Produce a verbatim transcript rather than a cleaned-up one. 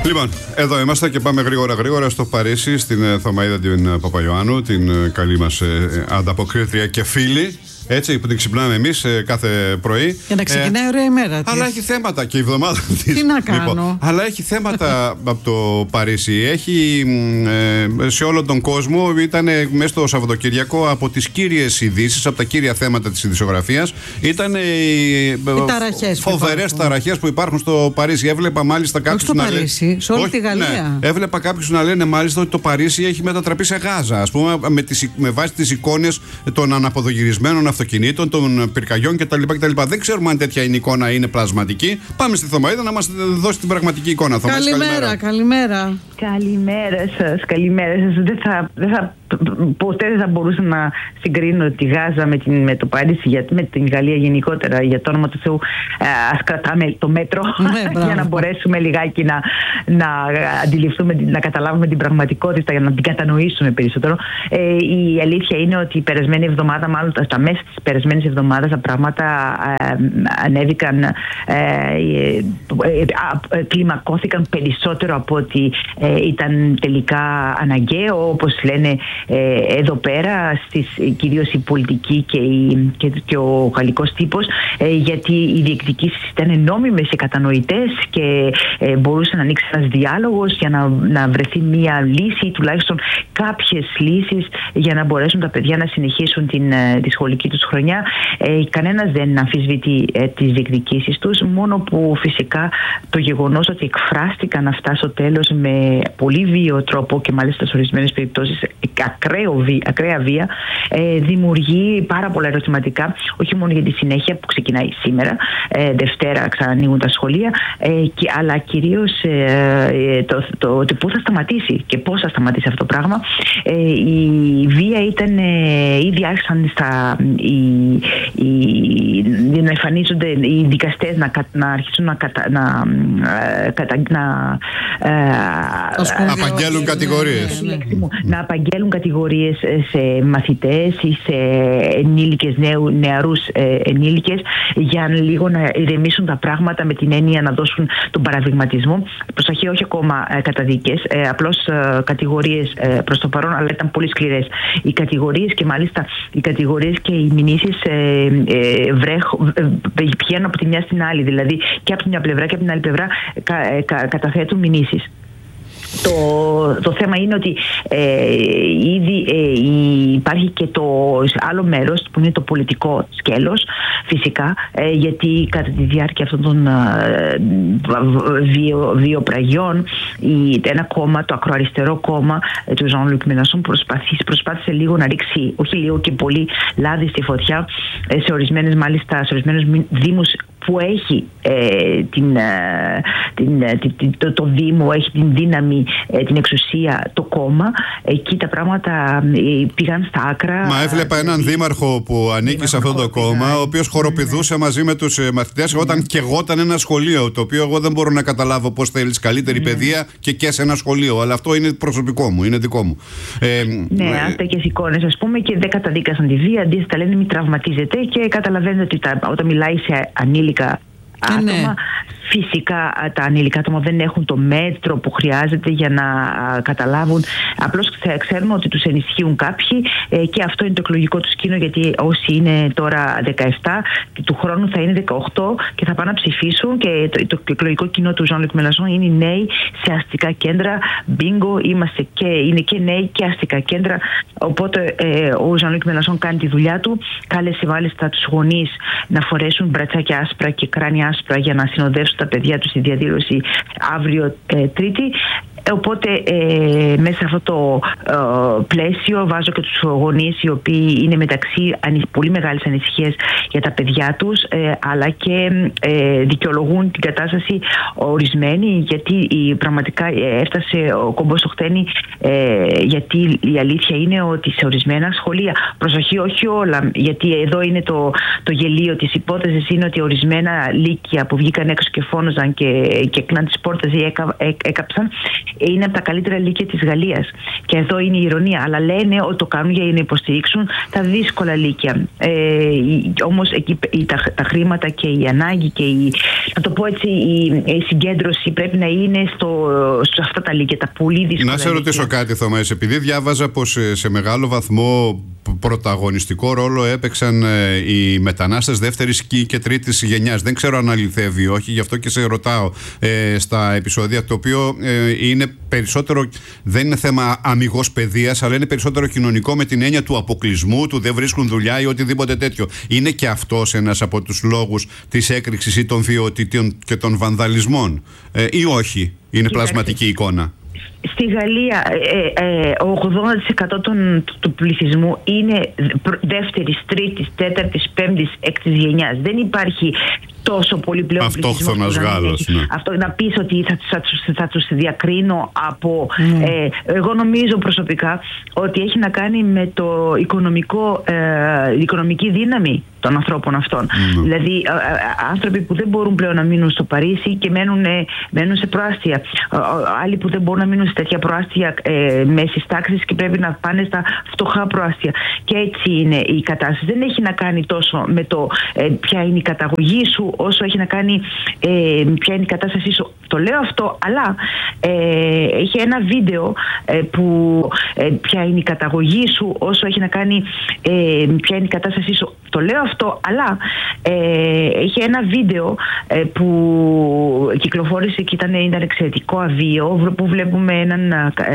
Λοιπόν, εδώ είμαστε και πάμε γρήγορα γρήγορα στο Παρίσι, στην Θωμαΐδα την Παπαϊωάννου, την καλή μας ε, ανταποκρίτρια και φίλη. Έτσι, που την ξυπνάμε εμείς ε, κάθε πρωί. Για να ξεκινάει ε, ωραία ημέρα της. Αλλά έχει θέματα και η εβδομάδα της. Τι να κάνω. Λοιπόν, αλλά έχει θέματα από το Παρίσι. Έχει ε, σε όλο τον κόσμο, ήταν μέσα στο Σαββατοκύριακο από τις κύριες ειδήσεις, από τα κύρια θέματα της ειδησιογραφίας. Ήταν οι, οι ταραχές φοβερές ταραχές που υπάρχουν στο Παρίσι. Έβλεπα μάλιστα κάποιους να λένε. Σε όλη τη Γαλλία. Ναι, έβλεπα κάποιους να λένε μάλιστα ότι το Παρίσι έχει μετατραπεί σε Γάζα. Ας πούμε, με, τις, με βάση τις εικόνες των αναποδογυρισμένων αυτοκινήτων, των πυρκαγιών κτλ. Δεν ξέρουμε αν τέτοια είναι εικόνα είναι πλασματική. Πάμε στη Θωμαΐδα να μας δώσει την πραγματική εικόνα. Καλημέρα, καλημέρα. Καλημέρα σας, καλημέρα σας. Δεν θα, δεν θα, ποτέ δεν θα μπορούσα να συγκρίνω τη Γάζα με, την, με το Παρίσι, με την Γαλλία γενικότερα. Για το όνομα του Θεού, ας κρατάμε το μέτρο ναι, για να μπορέσουμε λιγάκι να, να αντιληφθούμε, να καταλάβουμε την πραγματικότητα, για να την κατανοήσουμε περισσότερο. Ε, η αλήθεια είναι ότι η περασμένη εβδομάδα, μάλλον στα μέσα της περασμένης εβδομάδας, τα πράγματα ε, ανέβηκαν, ε, ε, ε, κλιμακώθηκαν περισσότερο από ότι ε, ήταν τελικά αναγκαίο, όπως λένε ε, εδώ πέρα, στις, κυρίως η πολιτική και, η, και, και ο γαλλικός τύπος, ε, γιατί οι διεκδικήσεις ήταν νόμιμες και κατανοητές και ε, μπορούσε να ανοίξει ένας διάλογος για να, να βρεθεί μία λύση, τουλάχιστον κάποιες λύσεις, για να μπορέσουν τα παιδιά να συνεχίσουν την, τη σχολική τους χρονιά. Ε, κανένας δεν αμφισβητεί ε, τις διεκδικήσεις τους, μόνο που φυσικά το γεγονός ότι εκφράστηκαν αυτά στο τέλος με πολύ βίαιο τρόπο και μάλιστα σε ορισμένες περιπτώσεις ακραία βία, ε, δημιουργεί πάρα πολλά ερωτηματικά, όχι μόνο για τη συνέχεια που ξεκινάει σήμερα, ε, Δευτέρα ξανανοίγουν τα σχολεία, ε, και, αλλά κυρίως ε, το, το, το πού θα σταματήσει και πώς θα σταματήσει αυτό το πράγμα. Ε, η βία ήταν, ε, ήδη άρχισαν στα, οι, οι, να εμφανίζονται οι δικαστές να, να αρχίσουν να, κατα, να, κατα, να ε, απαγγέλουν κατηγορίες. Ναι, ναι. Να απαγγέλουν κατηγορίες σε μαθητές ή σε ενήλικες, νέου, νεαρούς ε, ενήλικες, για λίγο να ηρεμήσουν τα πράγματα, με την έννοια να δώσουν τον παραδειγματισμό. Προσοχή, όχι ακόμα ε, καταδίκες, ε, απλώς ε, κατηγορίες ε, προς το παρόν, αλλά ήταν πολύ σκληρές οι κατηγορίες, και μάλιστα οι κατηγορίες και οι μηνύσεις ε, ε, ε, πηγαίνουν από τη μια στην άλλη, δηλαδή και από την μια πλευρά και από την άλλη πλευρά κα, ε, κα, καταθέτουν μηνύσεις. Το, το θέμα είναι ότι ε, ήδη ε, υπάρχει και το άλλο μέρος που είναι το πολιτικό σκέλος, φυσικά, ε, γιατί κατά τη διάρκεια αυτών των ε, βιο, βιοπραγιών η, ένα κόμμα, το ακροαριστερό κόμμα ε, του Jean-Luc Mélenchon προσπάθησε λίγο να ρίξει, όχι λίγο και πολύ, λάδι στη φωτιά ε, σε ορισμένες, μάλιστα σε ορισμένους δήμους που έχει ε, την, ε, την, ε, το, το Δήμο, έχει την δύναμη, ε, την εξουσία, το κόμμα. Εκεί τα πράγματα ε, πήγαν στα άκρα. Μα έβλεπα έναν δήμαρχο που ανήκει σε αυτό το κόμμα, ο οποίος χοροπηδούσε μαζί με τους ε, μαθητές ναι. όταν καιγόταν ένα σχολείο, το οποίο εγώ δεν μπορώ να καταλάβω πώς θέλεις καλύτερη ναι. παιδεία και και σε ένα σχολείο, αλλά αυτό είναι προσωπικό μου, είναι δικό μου. Ε, ναι, ε, αν τέτοιες εικόνες, ας πούμε, και δεν καταδίκασαν τη βία, αντίθετα λένε μην τραυματίζεται, και καταλαβαίνετε ότι τα, όταν μιλάει σε ανήλικα άτομα, ναι. φυσικά τα ανήλικα άτομα δεν έχουν το μέτρο που χρειάζεται για να καταλάβουν. Απλώς ξέρουν ότι τους ενισχύουν κάποιοι, και αυτό είναι το εκλογικό τους κοινό, γιατί όσοι είναι τώρα δεκαεπτά, του χρόνου θα είναι δεκαοκτώ και θα πάνε να ψηφίσουν, και το, το εκλογικό κοινό του Jean-Luc Mélenchon είναι οι νέοι σε αστικά κέντρα. Μπίνγκο, είμαστε και, είναι και νέοι και αστικά κέντρα. Οπότε ε, ο Jean-Luc Mélenchon κάνει τη δουλειά του. Κάλεσε μάλιστα τους γονείς να φορέσουν μπρατσάκια άσπρα και κράνια άσπρα για να συνοδεύσουν τα παιδιά τους στη διαδήλωση αύριο ε, Τρίτη. Οπότε ε, μέσα σε αυτό το ε, πλαίσιο βάζω και τους γονείς, οι οποίοι είναι μεταξύ πολύ μεγάλης ανησυχίας για τα παιδιά τους, ε, αλλά και ε, δικαιολογούν την κατάσταση ορισμένη, γιατί η, πραγματικά έφτασε ο κόμπος στο χτένι, ε, γιατί η αλήθεια είναι ότι σε ορισμένα σχολεία, προσοχή, όχι όλα, γιατί εδώ είναι το, το γελίο της υπόθεσης, είναι ότι ορισμένα λύκεια που βγήκαν έξω και φώναζαν και, και κλείναν τις πόρτες ή έκα, έ, έκαψαν, είναι από τα καλύτερα λύκεια της Γαλλίας. Και εδώ είναι η ηρωνία. Αλλά λένε ότι το κάνουν για να υποστηρίξουν τα δύσκολα λύκεια. Ε, όμως εκεί τα, τα χρήματα και η ανάγκη και η, να το πω έτσι, η, η συγκέντρωση πρέπει να είναι στο, σε αυτά τα λύκεια, τα πολύ δύσκολα. Να σε ρωτήσω λύκεια. κάτι, Θωμές, επειδή διάβαζα πως σε μεγάλο βαθμό πρωταγωνιστικό ρόλο έπαιξαν ε, οι μετανάστες δεύτερης και τρίτης γενιάς. Δεν ξέρω αν αληθεύει ή όχι, γι' αυτό και σε ρωτάω ε, στα επεισόδια, το οποίο ε, είναι περισσότερο, δεν είναι θέμα αμιγώς παιδείας, αλλά είναι περισσότερο κοινωνικό με την έννοια του αποκλεισμού, του δεν βρίσκουν δουλειά ή οτιδήποτε τέτοιο. Είναι και αυτός ένας από τους λόγους της έκρηξης ή των βιωτήτων και των βανδαλισμών ε, ή όχι? Είναι πλασματική εικόνα. Στη Γαλλία ε, ε, ο ογδόντα τοις εκατό των, του πληθυσμού είναι δεύτερης, τρίτης, τέταρτης, πέμπτης, έκτης γενιάς. Δεν υπάρχει τόσο πολύ πλέον αυτόχθονας Γάλλος. Ναι. Αυτό να πεις ότι θα, θα, θα, θα τους διακρίνω από... Mm. Ε, εγώ νομίζω προσωπικά ότι έχει να κάνει με το οικονομικό, ε, οικονομική δύναμη των ανθρώπων αυτών. Mm. Δηλαδή ε, ε, άνθρωποι που δεν μπορούν πλέον να μείνουν στο Παρίσι και μένουν, ε, μένουν σε προάστια. Ε, άλλοι που δεν μπορούν να μείνουν σε τέτοια προάστια ε, μέσης τάξης και πρέπει να πάνε στα φτωχά προάστια. Και έτσι είναι η κατάσταση. Δεν έχει να κάνει τόσο με το ε, ποια είναι η καταγωγή σου, όσο έχει να κάνει ε, ποια είναι η κατάστασή σου. Το λέω αυτό, αλλά ε, έχει ένα βίντεο ε, που ε, ποια είναι η καταγωγή σου, όσο έχει να κάνει ε, ποια είναι η κατάστασή σου. Το λέω αυτό, αλλά ε, έχει ένα βίντεο ε, που κυκλοφόρησε και ήταν, ήταν εξαιρετικό αβίω, που βλέπουμε έναν